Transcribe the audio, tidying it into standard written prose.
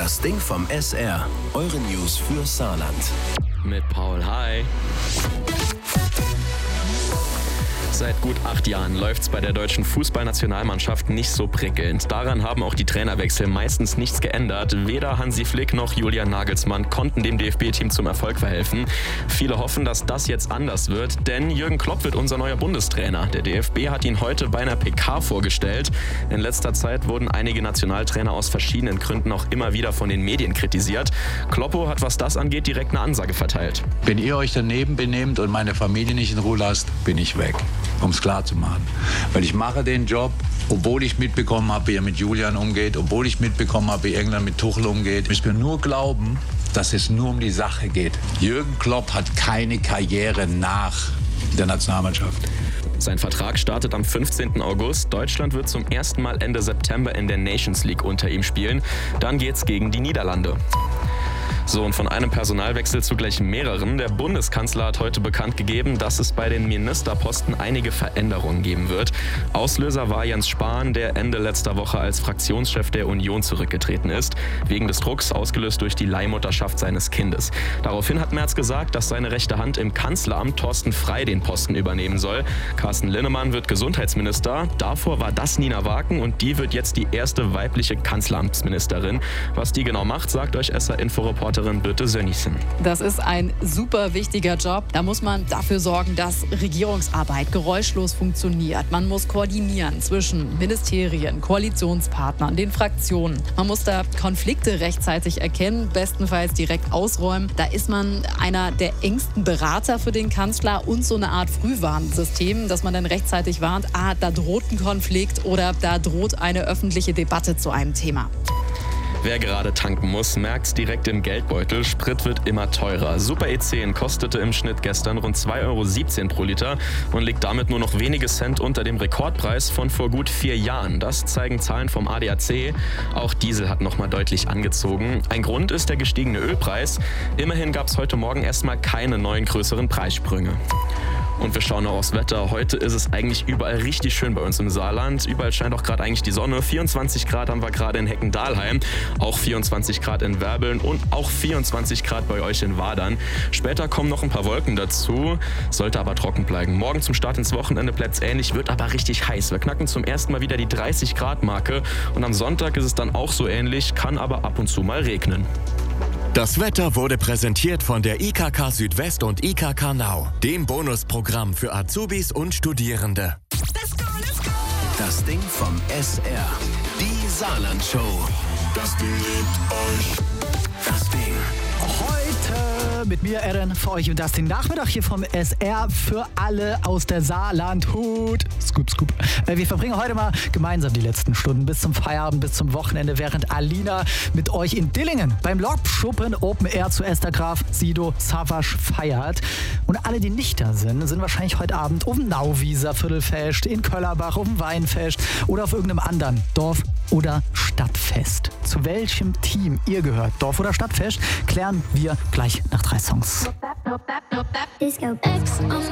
Das Ding vom SR. Eure News für Saarland. Mit Paul, hi. Seit gut 8 Jahren läuft's bei der deutschen Fußballnationalmannschaft nicht so prickelnd. Daran haben auch die Trainerwechsel meistens nichts geändert. Weder Hansi Flick noch Julian Nagelsmann konnten dem DFB-Team zum Erfolg verhelfen. Viele hoffen, dass das jetzt anders wird, denn Jürgen Klopp wird unser neuer Bundestrainer. Der DFB hat ihn heute bei einer PK vorgestellt. In letzter Zeit wurden einige Nationaltrainer aus verschiedenen Gründen auch immer wieder von den Medien kritisiert. Kloppo hat, was das angeht, direkt eine Ansage verteilt. Wenn ihr euch daneben benehmt und meine Familie nicht in Ruhe lasst, bin ich weg. Um es klar zu machen. Weil ich mache den Job, obwohl ich mitbekommen habe, wie er mit Julian umgeht, obwohl ich mitbekommen habe, wie England mit Tuchel umgeht. Ich will nur glauben, dass es nur um die Sache geht. Jürgen Klopp hat keine Karriere nach der Nationalmannschaft. Sein Vertrag startet am 15. August. Deutschland wird zum ersten Mal Ende September in der Nations League unter ihm spielen. Dann geht's gegen die Niederlande. So, und von einem Personalwechsel zu gleich mehreren. Der Bundeskanzler hat heute bekannt gegeben, dass es bei den Ministerposten einige Veränderungen geben wird. Auslöser war Jens Spahn, der Ende letzter Woche als Fraktionschef der Union zurückgetreten ist, wegen des Drucks ausgelöst durch die Leihmutterschaft seines Kindes. Daraufhin hat Merz gesagt, dass seine rechte Hand im Kanzleramt Thorsten Frey den Posten übernehmen soll. Carsten Linnemann wird Gesundheitsminister. Davor war das Nina Waken und die wird jetzt die erste weibliche Kanzleramtsministerin. Was die genau macht, sagt euch SR-Info-Reporterin Birte Sönnigsen. Das ist ein super wichtiger Job. Da muss man dafür sorgen, dass Regierungsarbeit geräuschlos funktioniert. Man muss koordinieren zwischen Ministerien, Koalitionspartnern, den Fraktionen. Man muss da Konflikte rechtzeitig erkennen, bestenfalls direkt ausräumen. Da ist man einer der engsten Berater für den Kanzler und so eine Art Frühwarnsystem, dass man dann rechtzeitig warnt, da droht ein Konflikt oder da droht eine öffentliche Debatte zu einem Thema. Wer gerade tanken muss, merkt's direkt im Geldbeutel. Sprit wird immer teurer. Super E10 kostete im Schnitt gestern rund 2,17 € pro Liter und liegt damit nur noch wenige Cent unter dem Rekordpreis von vor gut 4 Jahren. Das zeigen Zahlen vom ADAC. Auch Diesel hat nochmal deutlich angezogen. Ein Grund ist der gestiegene Ölpreis. Immerhin gab's heute Morgen erstmal keine neuen größeren Preissprünge. Und wir schauen noch aufs Wetter. Heute ist es eigentlich überall richtig schön bei uns im Saarland. Überall scheint auch gerade eigentlich die Sonne. 24 Grad haben wir gerade in Hecken-Dahlheim, auch 24 Grad in Werbeln und auch 24 Grad bei euch in Wadern. Später kommen noch ein paar Wolken dazu, sollte aber trocken bleiben. Morgen zum Start ins Wochenende bleibt es ähnlich, wird aber richtig heiß. Wir knacken zum ersten Mal wieder die 30 Grad Marke und am Sonntag ist es dann auch so ähnlich, kann aber ab und zu mal regnen. Das Wetter wurde präsentiert von der IKK Südwest und IKK Now, dem Bonusprogramm für Azubis und Studierende. Das Ding vom SR. Die Saarland-Show. Das Ding liebt euch. Das Ding. Heute mit mir, Eren, für euch und das den Nachmittag hier vom SR für alle aus der Saarland-Hut. Scoop, scoop. Wir verbringen heute mal gemeinsam die letzten Stunden bis zum Feierabend, bis zum Wochenende, während Alina mit euch in Dillingen beim Lokschuppen Open Air zu Esther Graf Sido Savas feiert. Und alle, die nicht da sind, sind wahrscheinlich heute Abend auf dem Nauwieser Viertelfest, in Köllerbach, auf dem Weinfest oder auf irgendeinem anderen Dorf- oder Stadtfest. Zu welchem Team ihr gehört, Dorf- oder Stadtfest, klären wir gleich nach 3 Songs. Disco X on